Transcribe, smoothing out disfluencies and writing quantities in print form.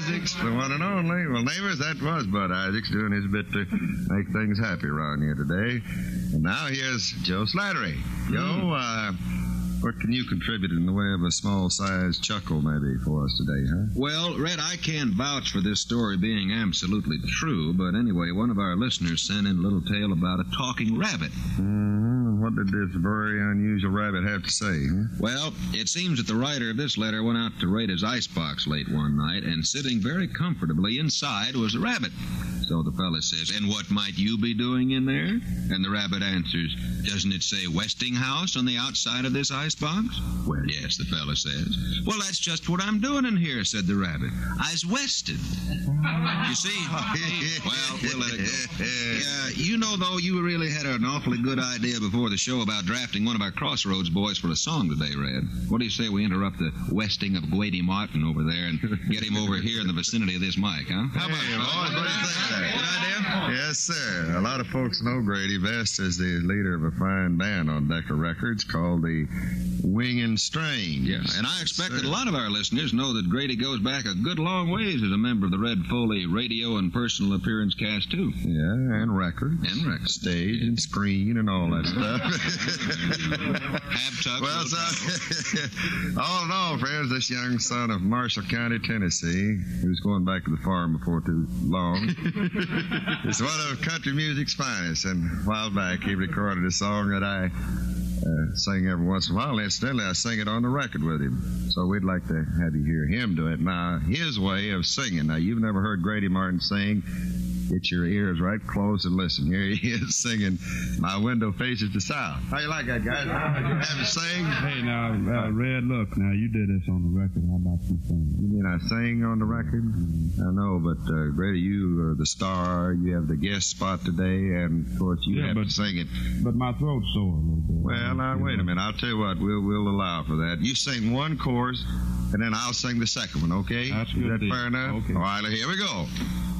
Isaacs, the one and only. Well, neighbors, that was Bud Isaacs doing his bit to make things happy around here today. And now here's Joe Slattery. Joe, what can you contribute in the way of a small-sized chuckle, maybe, for us today, huh? Well, Red, I can't vouch for this story being absolutely true, but anyway, one of our listeners sent in a little tale about a talking rabbit. Mm-hmm. What did this very unusual rabbit have to say, huh? Well, it seems that the writer of this letter went out to raid his icebox late one night, and sitting very comfortably inside was a rabbit. So the fella says, "And what might you be doing in there?" And the rabbit answers, "Doesn't it say Westinghouse on the outside of this icebox?" "Well, yes," the fella says. "Well, that's just what I'm doing in here," said the rabbit. "I's wested." You see? Well, we'll let it go. Yeah, you know, though, you really had an awfully good idea before the show about drafting one of our Crossroads boys for a song today, Red. What do you say we interrupt the westing of Grady Martin over there and get him over here in the vicinity of this mic, huh? How about what do you think? Good idea? Yes, sir. A lot of folks know Grady best as the leader of a fine band on Decca Records called the Wing and Strings. Yeah, and I expect that a lot of our listeners know that Grady goes back a good long ways as a member of the Red Foley radio and personal appearance cast, too. Yeah, and records. And records. Stage and screen and all that stuff. Have tucks. Well, so, all in all, friends, this young son of Marshall County, Tennessee, who's going back to the farm before too long, is one of country music's finest. And a while back, he recorded a song that I sing every once in a while. Incidentally, I sing it on the record with him. So we'd like to have you hear him do it. Now, his way of singing. Now, you've never heard Grady Martin sing. Get your ears right close and listen. Here he is singing "My Window Faces the South." How you like that, guys? Have you sing? Hey, now, Red, look, now, you did this on the record. How about you sing? You mean I sang on the record? I know, but Grady, you are the star. You have the guest spot today, and of course you have to sing it. But my throat's sore a little bit. Well, now wait a minute. I'll tell you what. We'll allow for that. You sing one chorus, and then I'll sing the second one. Okay? That's good. Is that fair enough? Okay. All right. Here we go.